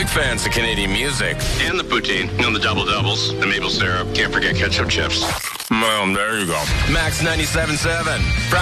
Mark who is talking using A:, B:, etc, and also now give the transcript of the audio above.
A: Big fans of Canadian music.
B: And the poutine, and the double-doubles, the maple syrup. Can't forget ketchup chips.
A: Well, there you go. Max 97.7.